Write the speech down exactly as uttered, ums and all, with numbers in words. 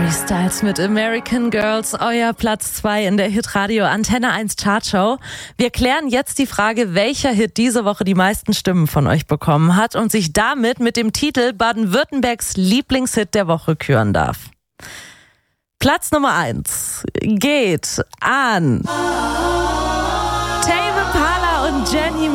Harry Styles mit American Girls, euer Platz zwei in der Hitradio Antenne eins Chartshow. Wir klären jetzt die Frage, welcher Hit diese Woche die meisten Stimmen von euch bekommen hat und sich damit mit dem Titel Baden-Württembergs Lieblingshit der Woche küren darf. Platz Nummer eins geht an Tame Impala und Jenny